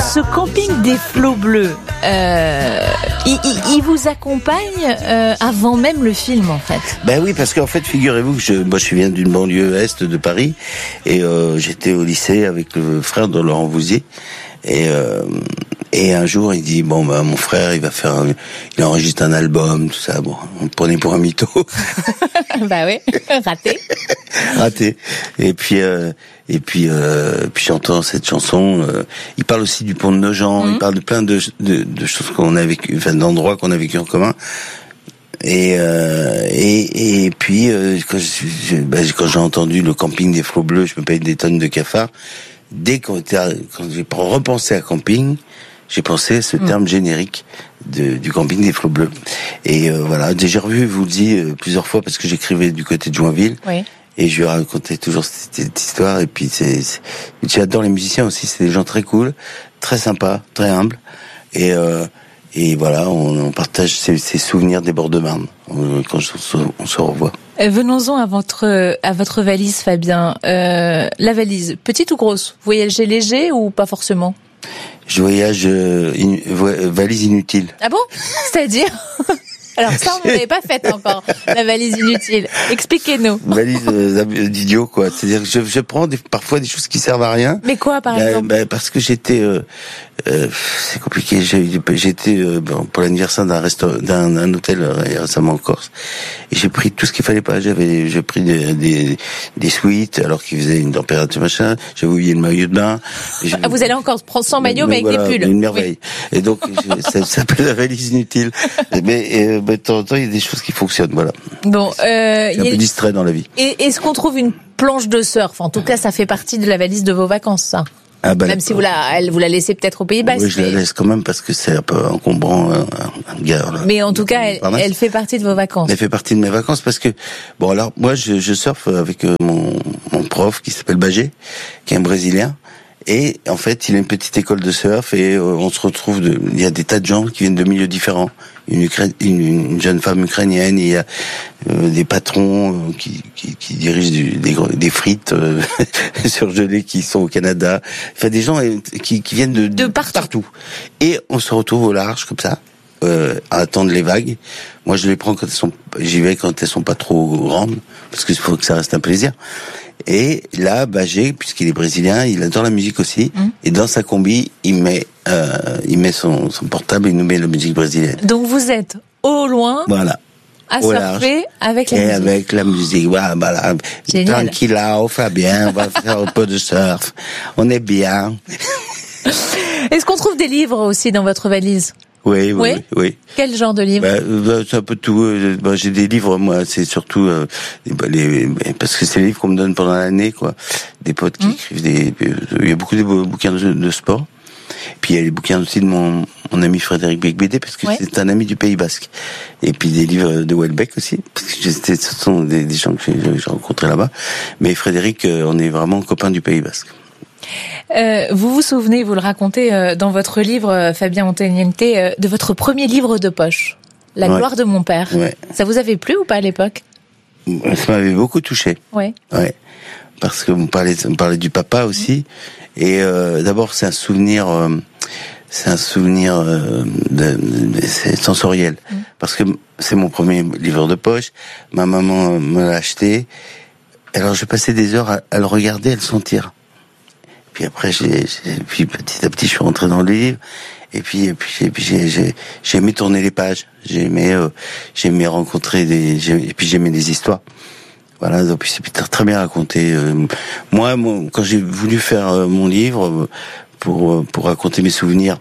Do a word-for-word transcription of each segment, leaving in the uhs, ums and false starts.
Ce camping des Flots Bleus, euh, il, il, il vous accompagne euh, avant même le film, en fait. Ben oui, parce qu'en fait, figurez-vous que je, moi, je viens d'une banlieue est de Paris et euh, j'étais au lycée avec le frère de Laurent Voulzy. Et euh, et un jour il dit bon bah mon frère il va faire un, il enregistre un album tout ça, bon on me prenait pour un mytho. Bah oui, raté. raté. Et puis euh, et puis euh, puis j'entends cette chanson. Euh, il parle aussi du pont de Nogent. Mmh. Il parle de plein de de, de choses qu'on a vécu, enfin d'endroits qu'on a vécu en commun. Et, euh, et et puis euh, quand je, je, bah, quand j'ai entendu le camping des Flots Bleus, je me paye des tonnes de cafards. Dès qu'on était à, quand j'ai repensé à camping, j'ai pensé à ce mmh. terme générique de, du camping des Flots Bleus. Et euh, voilà, j'ai revu, vous le dis, euh, plusieurs fois parce que j'écrivais du côté de Joinville. Oui. Et je lui racontais toujours cette, cette histoire. Et puis c'est, c'est, j'adore les musiciens aussi. C'est des gens très cool, très sympas, très humbles. Et euh, et voilà, on, on partage ces, ces souvenirs des bords de Marne on, quand on se, on se revoit. Venons-en à votre à votre valise, Fabien. Euh, la valise, petite ou grosse? Vous voyagez léger ou pas forcément? Je voyage euh, in, valise inutile. Ah bon? C'est-à-dire? Alors ça, on n'avait pas fait encore, la valise inutile. Expliquez-nous. Valise euh, d'idiot, quoi. C'est-à-dire que je, je prends des, parfois des choses qui servent à rien. Mais quoi, par bah, exemple? bah, Parce que j'étais... Euh, euh, c'est compliqué. J'ai, j'étais euh, bon, pour l'anniversaire d'un, restaurant, d'un un hôtel euh, récemment en Corse. Et j'ai pris tout ce qu'il fallait pas. J'avais j'ai pris des, des, des suites alors qu'il faisait une température machin. J'avais oublié le maillot de bain. Ah, vous allez encore prendre sans maillot, mais, mais avec voilà, des pulls. Une merveille. Oui. Et donc, je, ça, ça s'appelle la valise inutile. Mais... Euh, de temps en temps, il y a des choses qui fonctionnent, voilà. Bon, euh, je suis un peu distrait dans la vie. Et est-ce qu'on trouve une planche de surf? En tout cas, ça fait partie de la valise de vos vacances, ça. Ah bah, même si vous la, elle, vous la laissez peut-être au Pays Basque. Oui, je mais... la laisse quand même parce que c'est un peu encombrant, un, un gars. Là. Mais en tout cas, elle, elle fait partie de vos vacances. Elle fait partie de mes vacances parce que, bon alors, moi, je, je surfe avec mon, mon prof qui s'appelle Bagé, qui est un Brésilien. Et en fait, il a une petite école de surf et euh, on se retrouve. De, il y a des tas de gens qui viennent de milieux différents. Une, Ukraine, une, une jeune femme ukrainienne, il y a euh, des patrons euh, qui, qui, qui dirigent du, des, des frites euh, surgelées qui sont au Canada. Enfin, des gens euh, qui, qui viennent de, de partout. partout. Et on se retrouve au large comme ça, euh, à attendre les vagues. Moi, je les prends quand elles sont. J'y vais quand elles sont pas trop grandes, parce qu'il faut que ça reste un plaisir. Et là, Bagé, puisqu'il est brésilien, il adore la musique aussi. Mmh. Et dans sa combi, il met, euh, il met son, son portable et il nous met la musique brésilienne. Donc vous êtes au loin, voilà, à surfer large, avec la et musique. avec la musique. Voilà, voilà. Tranquilla, on fait bien, on va faire un peu de surf. On est bien. Est-ce qu'on trouve des livres aussi dans votre valise? Oui, oui, oui, oui. Quel genre de livre? Bah, c'est un peu tout. Bah, j'ai des livres, moi, c'est surtout euh, les, parce que c'est les livres qu'on me donne pendant l'année, quoi. Des potes qui mmh. écrivent des. Il y a beaucoup de bouquins de, de sport. Puis il y a les bouquins aussi de mon, mon ami Frédéric Becbédé, parce que ouais. c'est un ami du Pays Basque. Et puis des livres de Houellebecq aussi, parce que ce sont des, des gens que j'ai, j'ai rencontrés là-bas. Mais Frédéric, on est vraiment copains du Pays Basque. Euh, vous vous souvenez, vous le racontez euh, dans votre livre, euh, Fabien Montaniente, euh, de votre premier livre de poche, La ouais. gloire de mon père. Ouais. Ça vous avait plu ou pas à l'époque? Ça m'avait beaucoup touché. Ouais. Ouais. Parce que vous parlez, vous parlez du papa aussi. Mmh. Et euh, d'abord, c'est un souvenir, euh, c'est un souvenir euh, de, de, c'est sensoriel. Mmh. Parce que c'est mon premier livre de poche. Ma maman me l'a acheté. Alors, je passais des heures à, à le regarder, à le sentir. Puis après, j'ai, j'ai, puis petit à petit, je suis rentré dans le livre. Et puis, et puis, et puis j'ai, j'ai, j'ai aimé tourner les pages. J'ai aimé, euh, j'ai aimé rencontrer des, j'ai, et puis j'aimais les histoires. Voilà, donc c'est très bien raconté. Euh, moi, moi, quand j'ai voulu faire euh, mon livre pour pour raconter mes souvenirs,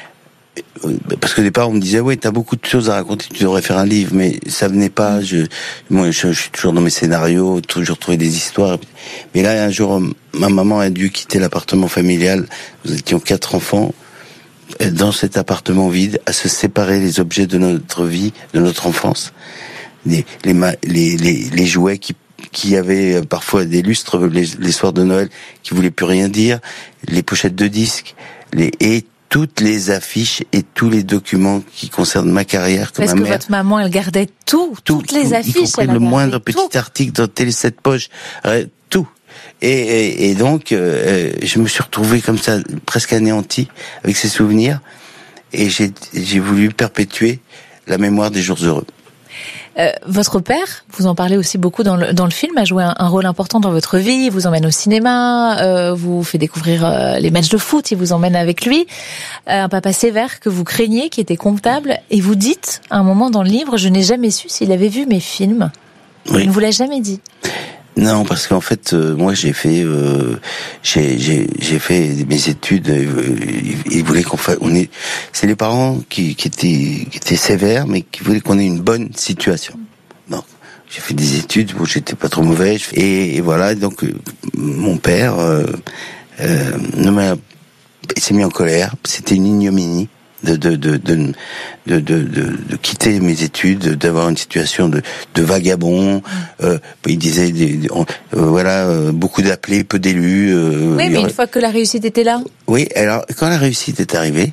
parce qu'au départ on me disait ouais, t'as beaucoup de choses à raconter, tu devrais faire un livre, mais ça venait pas. Je, moi, je, je suis toujours dans mes scénarios, toujours trouver des histoires. Mais là, un jour, ma maman a dû quitter l'appartement familial. Nous étions quatre enfants dans cet appartement vide, à se séparer les objets de notre vie, de notre enfance, les les les les, les jouets qui qui avaient parfois des lustres les, les soirs de Noël, qui voulaient plus rien dire, les pochettes de disques, les et toutes les affiches et tous les documents qui concernent ma carrière. Comme Parce ma que mère. Votre maman, elle gardait tout, tout toutes les tout, affiches. Y compris elle le moindre tout. petit article dans Télé sept poches, tout. Et, et, et donc, euh, je me suis retrouvé comme ça, presque anéanti, avec ces souvenirs, et j'ai, j'ai voulu perpétuer la mémoire des jours heureux. Euh, votre père, vous en parlez aussi beaucoup dans le, dans le film, a joué un, un rôle important dans votre vie, il vous emmène au cinéma, euh, vous fait découvrir euh, les matchs de foot, il vous emmène avec lui. Euh, un papa sévère que vous craignez, qui était comptable, et vous dites, à un moment dans le livre, je n'ai jamais su s'il avait vu mes films. Oui. Il ne vous l'a jamais dit. Non, parce qu'en fait, euh, moi, j'ai fait, euh, j'ai, j'ai, j'ai fait mes études. Euh, ils voulaient qu'on fasse. On est, c'est les parents qui, qui étaient, qui étaient sévères, mais qui voulaient qu'on ait une bonne situation. Bon, j'ai fait des études où j'étais pas trop mauvais. Et, et voilà, donc euh, mon père euh, euh, ne m'a, il s'est mis en colère. C'était une ignominie. De de, de de de de de de quitter mes études, d'avoir une situation de de vagabond. Euh, il disait des, des, on, euh, voilà euh, beaucoup d'appelés, peu d'élus. Euh, oui, mais une fois que la réussite était là. Oui, alors quand la réussite est arrivée,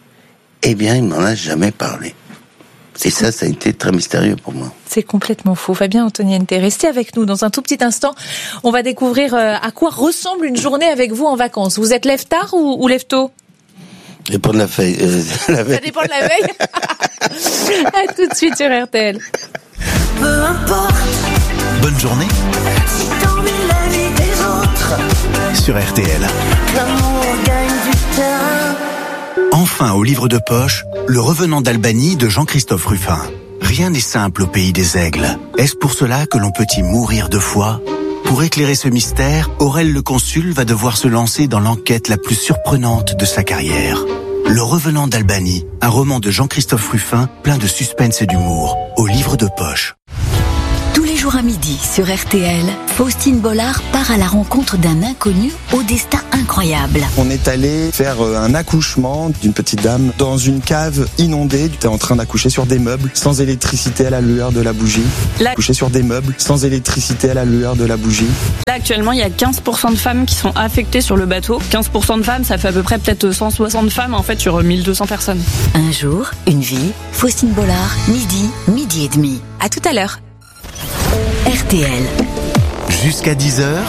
eh bien il m'en a jamais parlé. Et ça, ça a été très mystérieux pour moi. C'est complètement faux. Fabien Antoniente, restez avec nous dans un tout petit instant. On va découvrir à quoi ressemble une journée avec vous en vacances. Vous êtes lève tard ou, ou lève tôt? Ça dépend de la veille. Euh, la veille. Ça dépend de la veille. À tout de suite sur R T L. Peu importe. Bonne journée. Si t'ennuies la vie des autres. Sur R T L. L'amour gagne du terrain. Enfin, au livre de poche, Le Revenant d'Albanie de Jean-Christophe Ruffin. Rien n'est simple au pays des aigles. Est-ce pour cela que l'on peut y mourir de foi ? Pour éclairer ce mystère, Aurel le Consul va devoir se lancer dans l'enquête la plus surprenante de sa carrière. Le Revenant d'Albanie, un roman de Jean-Christophe Ruffin, plein de suspense et d'humour, au livre de poche. Tous les jours à midi sur R T L, Faustine Bollard part à la rencontre d'un inconnu au destin incroyable. On est allé faire un accouchement d'une petite dame dans une cave inondée. Tu es en train d'accoucher sur des meubles, sans électricité à la lueur de la bougie. Là, accoucher sur des meubles, sans électricité à la lueur de la bougie. Là, actuellement, il y a quinze pour cent de femmes qui sont affectées sur le bateau. quinze pour cent de femmes, ça fait à peu près peut-être cent soixante femmes en fait sur mille deux cents personnes. Un jour, une vie. Faustine Bollard, midi, midi et demi. À tout à l'heure. R T L. Jusqu'à dix heures.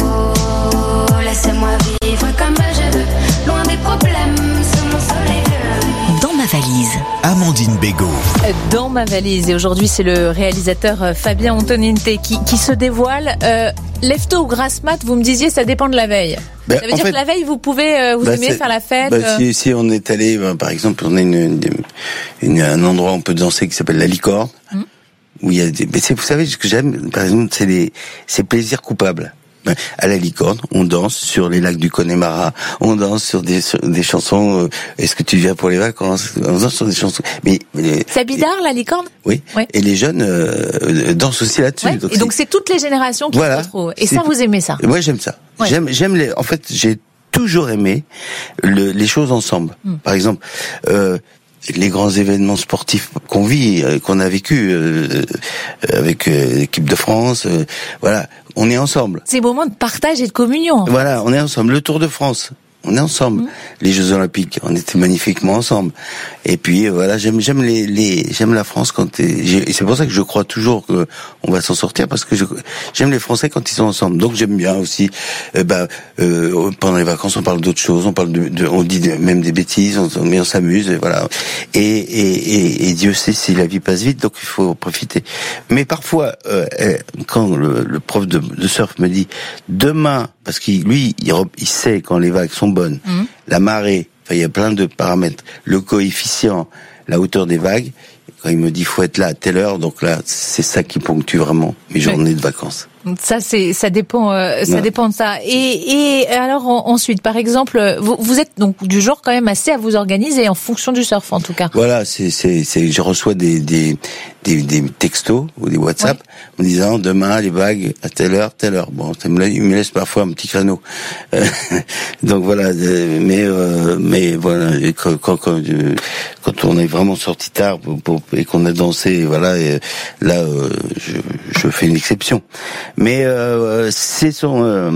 Oh, laissez-moi vivre comme je veux, loin des problèmes, sous mon soleil bleu. Dans ma valise. Amandine Bégaud. Dans ma valise. Et aujourd'hui, c'est le réalisateur Fabien Antoniente qui, qui se dévoile. Euh, Lève-tôt ou grasse mat, vous me disiez, ça dépend de la veille. Ben, ça veut dire fait, que la veille, vous pouvez, euh, vous bah aimez faire la fête. Bah euh... si, si on est allé, bah, par exemple, on a une, une, une, un endroit où on peut danser qui s'appelle la Licorne. Hum. Où il y a des, mais c'est, vous savez, ce que j'aime, par exemple, c'est les, ces plaisirs coupables. À la Licorne, on danse sur les lacs du Connemara, on danse sur des, sur des chansons, euh, est-ce que tu viens pour les vacances? On danse sur des chansons, mais, mais c'est bizarre, la Licorne? Oui. Ouais. Et les jeunes, euh, dansent aussi là-dessus. Ouais. Donc et donc c'est toutes les générations qui voilà, se retrouvent. Et ça, vous aimez ça? Moi, j'aime ça. Ouais. J'aime, j'aime les, en fait, j'ai toujours aimé le, les choses ensemble. Hmm. Par exemple, euh, les grands événements sportifs qu'on vit, qu'on a vécu euh, avec euh, l'équipe de France, euh, voilà, on est ensemble. Ces moments de partage et de communion. En fait. Voilà, on est ensemble. Le Tour de France, on est ensemble. Mmh. Les Jeux Olympiques, on était magnifiquement ensemble. Et puis voilà, j'aime j'aime les les j'aime la France quand et c'est pour ça que je crois toujours que on va s'en sortir parce que je, j'aime les Français quand ils sont ensemble. Donc j'aime bien aussi euh, bah euh, pendant les vacances on parle d'autres choses, on parle de, de on dit de, même des bêtises, on, mais on s'amuse et voilà. Et et et, et Dieu sait si la vie passe vite, donc il faut profiter. Mais parfois euh, quand le, le prof de, de surf me dit demain, parce qu'il lui il, il sait quand les vagues sont bonnes, mmh. la marée, enfin il y a plein de paramètres, le coefficient, la hauteur des vagues. Quand il me dit faut être là à telle heure, donc là c'est ça qui ponctue vraiment mes journées de vacances. Ça c'est ça dépend euh, ça ouais. dépend de ça. Et et alors en, ensuite par exemple vous vous êtes donc du genre quand même assez à vous organiser en fonction du surf en tout cas. Voilà, c'est c'est c'est je reçois des des des, des textos ou des WhatsApp ouais. en disant demain les vagues à telle heure telle heure. Bon, ça me il me laisse parfois un petit créneau. Euh, donc voilà, mais euh, mais voilà quand quand quand, quand on est vraiment sorti tard pour, pour, et qu'on a dansé, voilà, et là euh, je je fais une exception. Mais euh, c'est son euh,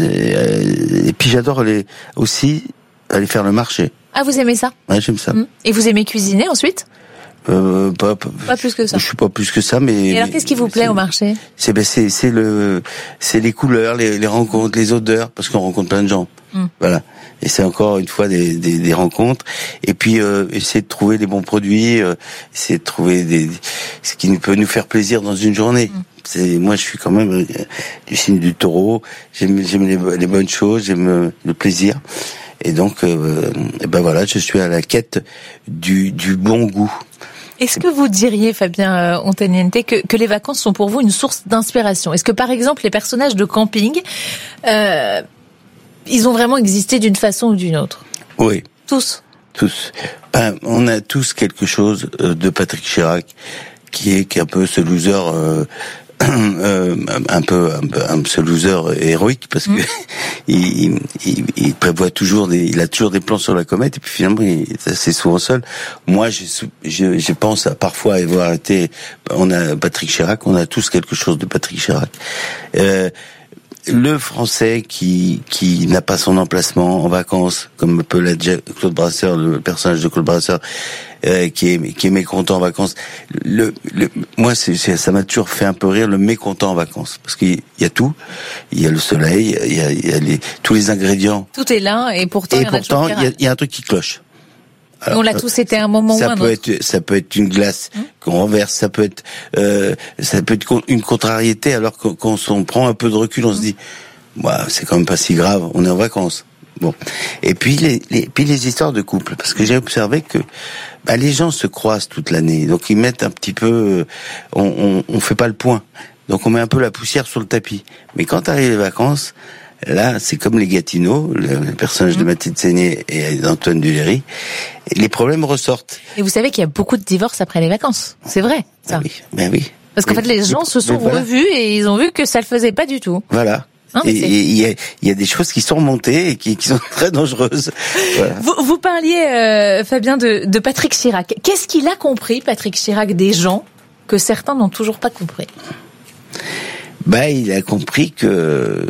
euh, et puis j'adore aller aussi aller faire le marché. Ah, vous aimez ça? Ouais, j'aime ça. Mmh. Et vous aimez cuisiner ensuite? Euh, pas, pas, Pas plus que ça. Je suis pas plus que ça, mais. Et alors, qu'est-ce qui vous plaît au marché? C'est ben c'est c'est le c'est les couleurs, les, les rencontres, les odeurs, parce qu'on rencontre plein de gens. Mm. Voilà. Et c'est encore une fois des des, des rencontres. Et puis euh, essayer de trouver les bons produits, euh, essayer de trouver des ce qui peut nous faire plaisir dans une journée. Mm. C'est moi, je suis quand même euh, du signe du Taureau. J'aime j'aime les, les bonnes choses, j'aime euh, le plaisir. Et donc, euh, et ben voilà, je suis à la quête du du bon goût. Est-ce que vous diriez, Fabien Onteniente, que, que les vacances sont pour vous une source d'inspiration? Est-ce que, par exemple, les personnages de camping, euh, ils ont vraiment existé d'une façon ou d'une autre? Oui. Tous? Tous. Ben, on a tous quelque chose de Patrick Chirac, qui est, qui est un peu ce loser... Euh, Euh, un peu un peu un ce loser héroïque parce que mmh. il, il il prévoit toujours des il a toujours des plans sur la comète et puis finalement il est assez souvent seul. Moi je je, je pense à parfois avoir été on a Patrick Chirac, on a tous quelque chose de Patrick Chirac. Euh, le Français qui qui n'a pas son emplacement en vacances, comme peut l'être Claude Brasseur, le personnage de Claude Brasseur, euh, qui est qui est mécontent en vacances. Le, le moi c'est, c'est ça m'a toujours fait un peu rire, le mécontent en vacances, parce qu'il y a tout, il y a le soleil, il y a, il y a les, tous les ingrédients. Tout est là et pourtant et il y en a pourtant il y a, il y a un truc qui cloche. Alors, on l'a tous été à un moment ça ou un peut autre. être ça peut être une glace mmh. qu'on renverse, ça peut être euh, ça peut être une contrariété, alors qu'on, qu'on on prend un peu de recul, on mmh. se dit bah c'est quand même pas si grave, on est en vacances. Bon. Et puis les, les puis les histoires de couple, parce que j'ai observé que bah, les gens se croisent toute l'année, donc ils mettent un petit peu on on, on fait pas le point. Donc on met un peu la poussière sur le tapis. Mais quand arrivent les vacances, là, c'est comme les Gatineau, le, le personnage mmh. de Mathilde Seigné et d'Antoine Duléry, les problèmes ressortent. Et vous savez qu'il y a beaucoup de divorces après les vacances. C'est vrai, ça. Ben oui, ben oui. Parce qu'en mais, fait, les gens se sont voilà. revus et ils ont vu que ça le faisait pas du tout. Voilà. Hein, et il y a, y a des choses qui sont remontées et qui, qui sont très dangereuses. Voilà. Vous, vous parliez, euh, Fabien, de, de Patrick Chirac. Qu'est-ce qu'il a compris, Patrick Chirac, des gens que certains n'ont toujours pas compris? Bah, il a compris que